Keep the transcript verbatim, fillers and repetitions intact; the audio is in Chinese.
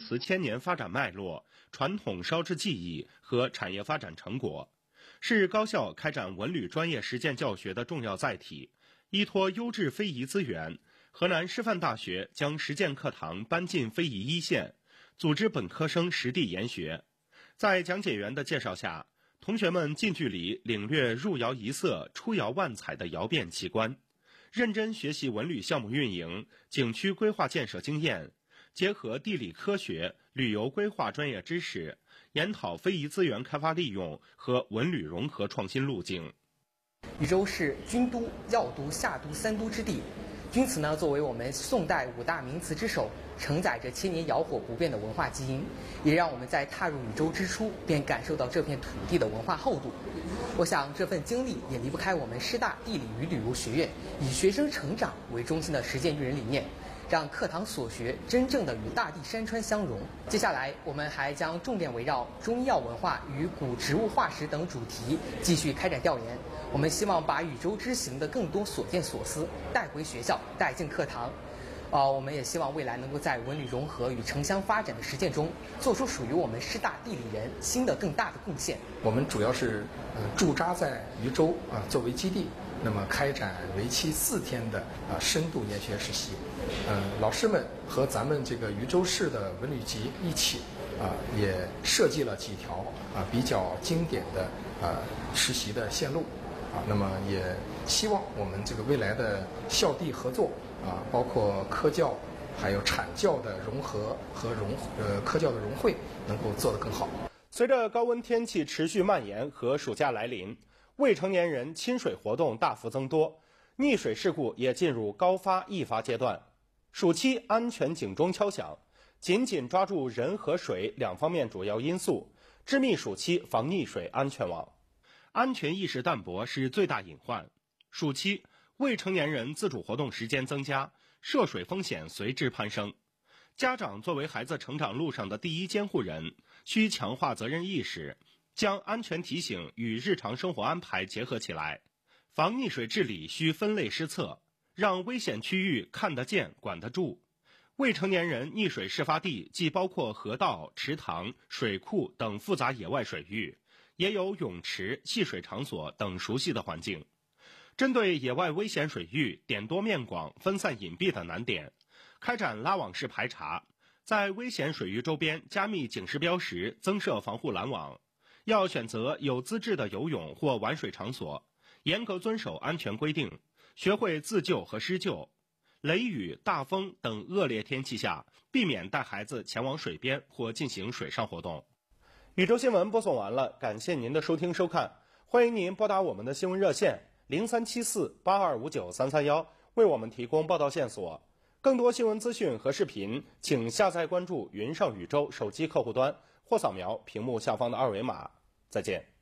瓷千年发展脉络、传统烧制技艺和产业发展成果，是高校开展文旅专业实践教学的重要载体。依托优质非遗资源，河南师范大学将实践课堂搬进非遗一线，组织本科生实地研学。在讲解员的介绍下，同学们近距离领略入窑一色、出窑万彩的窑变奇观，认真学习文旅项目运营、景区规划建设经验，结合地理科学、旅游规划专业知识，研讨非遗资源开发利用和文旅融合创新路径。 禹州是军都、药都、夏都三都之地。钧瓷呢，作为我们宋代五大名瓷之首，承载着千年窑火不变的文化基因，也让我们在踏入禹州之初便感受到这片土地的文化厚度。我想这份经历也离不开我们师大地理与旅游学院以学生成长为中心的实践育人理念，让课堂所学真正的与大地山川相融。接下来我们还将重点围绕中医药文化与古植物化石等主题继续开展调研。我们希望把禹州之行的更多所见所思带回学校，带进课堂。呃，我们也希望未来能够在文旅融合与城乡发展的实践中，做出属于我们师大地理人新的更大的贡献。 我们主要是呃驻扎在禹州啊、呃、作为基地，那么开展为期四天的啊、呃、深度研学实习。呃，老师们和咱们这个禹州市的文旅局一起啊、呃，也设计了几条啊、呃、比较经典的啊、呃、实习的线路。啊，那么也希望我们这个未来的校地合作啊，包括科教还有产教的融合和融呃科教的融汇，能够做得更好。 随着高温天气持续蔓延和暑假来临，未成年人亲水活动大幅增多，溺水事故也进入高发易发阶段。暑期安全警钟敲响，紧紧抓住人和水两方面主要因素，致密暑期防溺水安全网。安全意识淡薄是最大隐患。暑期未成年人自主活动时间增加，涉水风险随之攀升。家长作为孩子成长路上的第一监护人，需强化责任意识，将安全提醒与日常生活安排结合起来。防溺水治理需分类施策，让危险区域看得见、管得住。未成年人溺水事发地既包括河道、池塘、水库等复杂野外水域，也有泳池、戏水场所等熟悉的环境。针对野外危险水域点多面广、分散隐蔽的难点，开展拉网式排查，在危险水域周边加密警示标识，增设防护拦网。要选择有资质的游泳或玩水场所，严格遵守安全规定，学会自救和施救。雷雨、大风等恶劣天气下，避免带孩子前往水边或进行水上活动。禹州新闻播送完了，感谢您的收听收看，欢迎您拨打我们的新闻热线零三七四八二五九三三一，为我们提供报道线索。更多新闻资讯和视频，请下载关注云上禹州手机客户端或扫描屏幕下方的二维码。再见。